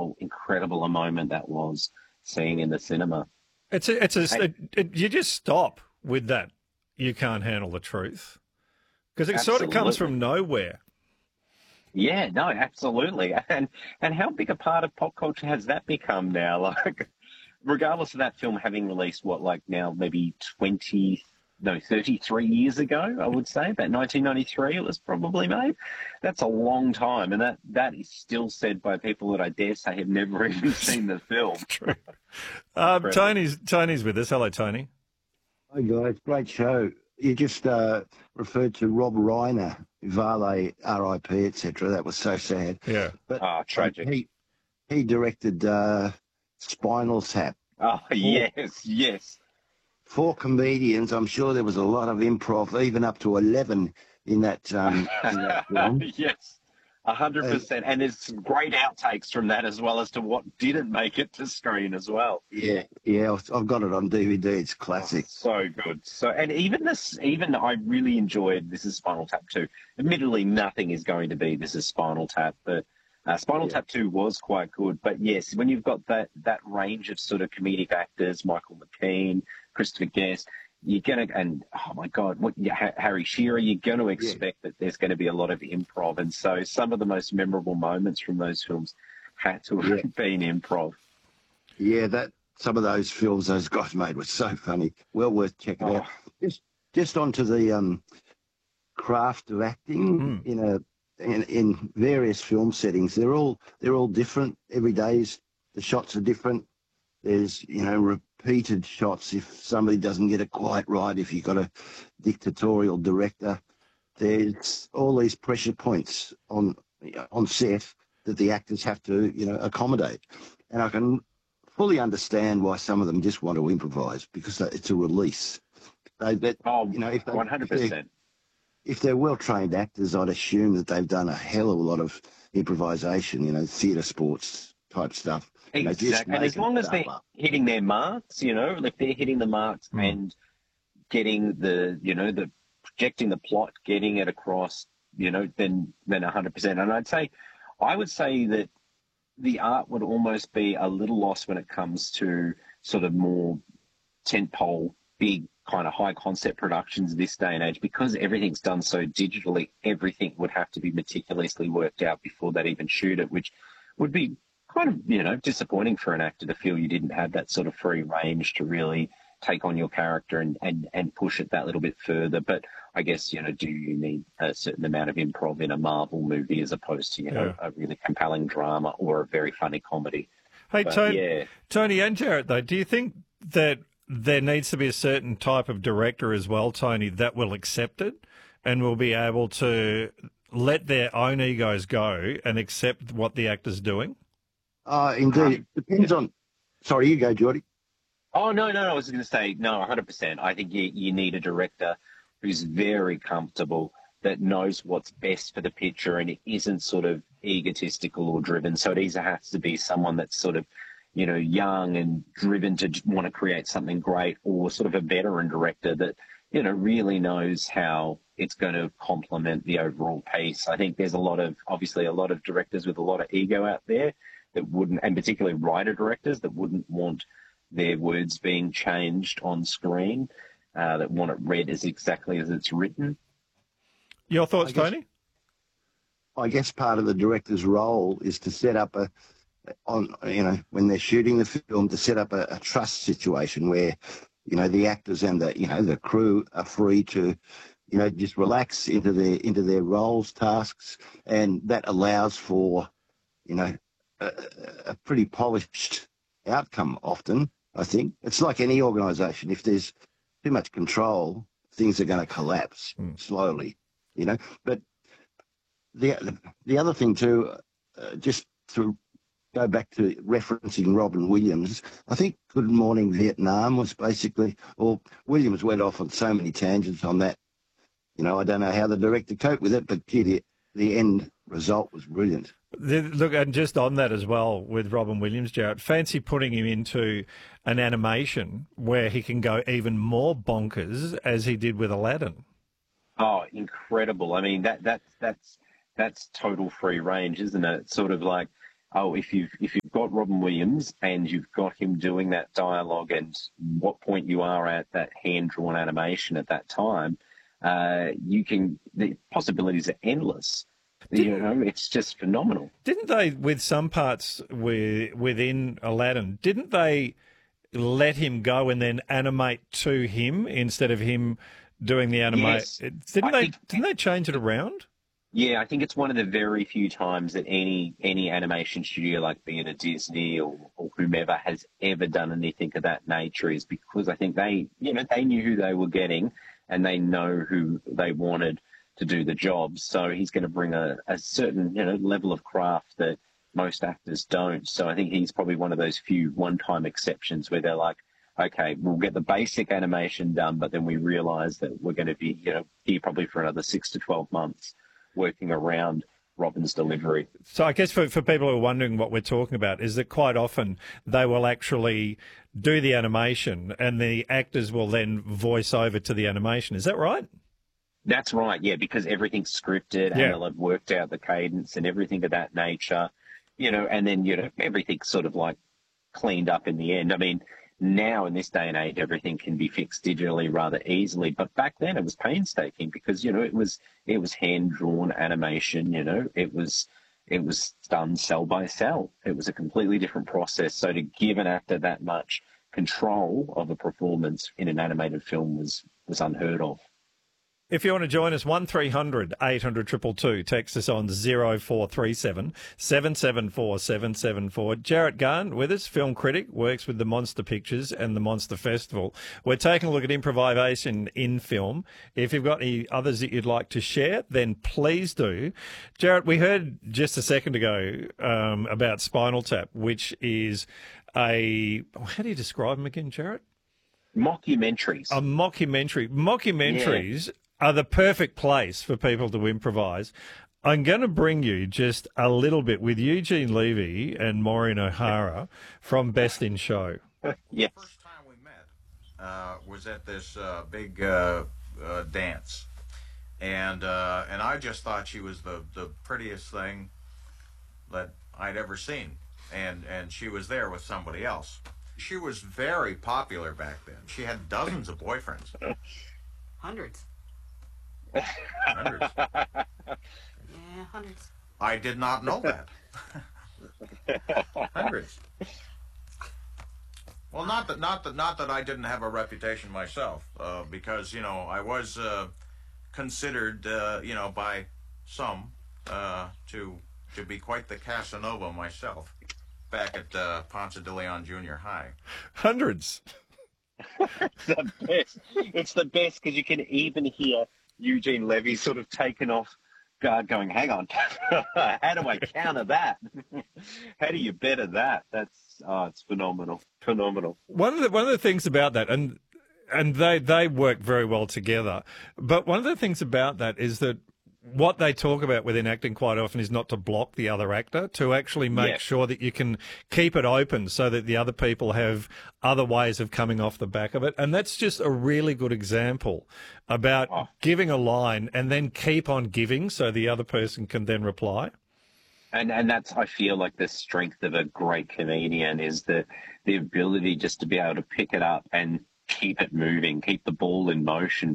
how incredible a moment that was seeing in the cinema. You just stop with that. You can't handle the truth because it sort of comes from nowhere. Yeah, no, absolutely. And how big a part of pop culture has that become now? Like, regardless of that film having released, now maybe 33 years ago, I would say, about 1993 it was probably made. That's a long time, and that is still said by people that I dare say have never even seen the film. True. Tony's with us. Hello, Tony. Hi, guys. Great show. You just referred to Rob Reiner, Vale, R.I.P., etc. That was so sad. Yeah. But tragic. He directed Spinal Tap. Oh, yes. 4 comedians. I'm sure there was a lot of improv, even up to 11 in that film. Yes, 100%. And there's some great outtakes from that as well as to what didn't make it to screen as well. Yeah, I've got it on DVD. It's classic. Oh, so good. And even I really enjoyed This Is Spinal Tap 2. Admittedly, nothing is going to be This Is Spinal Tap, but Spinal Tap 2 was quite good. But yes, when you've got that range of sort of comedic actors, Michael McKean, Christopher Guest, you're going to, and oh my God, Harry Shearer, you're going to expect that there's going to be a lot of improv. And so some of the most memorable moments from those films had to have been improv. Yeah, some of those films those guys made were so funny. Well worth checking out. Just onto the craft of acting in various film settings. They're all different. Every day the shots are different. There's repeated shots if somebody doesn't get it quite right. If you've got a dictatorial director, there's all these pressure points on set that the actors have to accommodate. And I can fully understand why some of them just want to improvise because it's a release. If 100%. If they're well-trained actors, I'd assume that they've done a hell of a lot of improvisation, theatre sports type stuff. Exactly. And as long as they're hitting their marks, if they're hitting the marks and getting the projecting the plot, getting it across, then 100%. And I would say that the art would almost be a little lost when it comes to sort of more tentpole, big kind of high concept productions this day and age, because everything's done so digitally. Everything would have to be meticulously worked out before they'd even shoot it, which would be kind of disappointing for an actor to feel you didn't have that sort of free range to really take on your character and push it that little bit further. But I guess do you need a certain amount of improv in a Marvel movie as opposed to a really compelling drama or a very funny comedy? Hey, Tony and Jarrett, though, do you think that there needs to be a certain type of director as well, Tony, that will accept it and will be able to let their own egos go and accept what the actor's doing? Indeed. It depends on... Sorry, you go, Geordie. Oh, no, I was going to say, no, 100%. I think you need a director who's very comfortable, that knows what's best for the picture and it isn't sort of egotistical or driven. So it either has to be someone that's sort of young and driven to want to create something great, or sort of a veteran director that, really knows how it's going to complement the overall piece. I think there's obviously a lot of directors with a lot of ego out there that wouldn't, and particularly writer-directors that wouldn't want their words being changed on screen, that want it read as exactly as it's written. Your thoughts, Tony? I guess part of the director's role is to set up when they're shooting the film, to set up a trust situation where, the actors and the crew are free to, just relax into their roles, tasks, and that allows for, a pretty polished outcome often, I think. It's like any organisation. If there's too much control, things are going to collapse slowly, But the other thing too, just to go back to referencing Robin Williams, I think Good Morning Vietnam was basically, or Williams went off on so many tangents on that. I don't know how the director coped with it, but the end result was brilliant. Look, and just on that as well with Robin Williams, Jarrett, fancy putting him into an animation where he can go even more bonkers as he did with Aladdin. Oh, incredible. I mean, that's total free range, isn't it? It's sort of like, if you've got Robin Williams and you've got him doing that dialogue and what point you are at that hand-drawn animation at that time, the possibilities are endless. It's just phenomenal. Didn't they, with some parts within Aladdin, didn't they let him go and then animate to him instead of him doing the animation? Yes. Didn't they change it around? Yeah, I think it's one of the very few times that any animation studio, like being a Disney or whomever, has ever done anything of that nature, is because I think they knew who they were getting and they know who they wanted to do the job. So he's going to bring a certain level of craft that most actors don't. So I think he's probably one of those few one-time exceptions where they're like, okay, we'll get the basic animation done, but then we realize that we're going to be here probably for another 6 to 12 months working around Robin's delivery. So I guess for people who are wondering what we're talking about is that quite often they will actually do the animation and the actors will then voice over to the animation. Is that right? That's right, yeah, because everything's scripted and they'll have worked out the cadence and everything of that nature, and then, everything's sort of like cleaned up in the end. I mean, now in this day and age, everything can be fixed digitally rather easily. But back then it was painstaking because, it was hand-drawn animation, it was done cell by cell. It was a completely different process. So to give an actor that much control of a performance in an animated film was unheard of. If you want to join us, 1300 800 222. Text us on 0437 774 774. Jarrett Garn with us, film critic, works with the Monster Pictures and the Monster Festival. We're taking a look at improvisation in film. If you've got any others that you'd like to share, then please do. Jarrett, we heard just a second ago about Spinal Tap, which is how do you describe them again, Jarrett? Mockumentaries. A mockumentary. Mockumentaries are the perfect place for people to improvise. I'm going to bring you just a little bit with Eugene Levy and Maureen O'Hara from Best in Show. Yes. The first time we met was at this big dance. And I just thought she was the prettiest thing that I'd ever seen. And she was there with somebody else. She was very popular back then. She had dozens of boyfriends. Hundreds. Hundreds. Yeah, hundreds. I did not know that. Hundreds. Well, not that I didn't have a reputation myself, because I was considered, by some to be quite the Casanova myself back at Ponce de Leon Junior High. Hundreds. The best. It's the best because you can even hear Eugene Levy sort of taken off guard going, hang on, how do I counter that? How do you better that? It's phenomenal. Phenomenal. One of the things about that, and they work very well together, but one of the things about that is that what they talk about within acting quite often is not to block the other actor, to actually make sure that you can keep it open so that the other people have other ways of coming off the back of it. And that's just a really good example about giving a line and then keep on giving so the other person can then reply. And that's, I feel like the strength of a great comedian is the ability just to be able to pick it up and keep it moving, keep the ball in motion.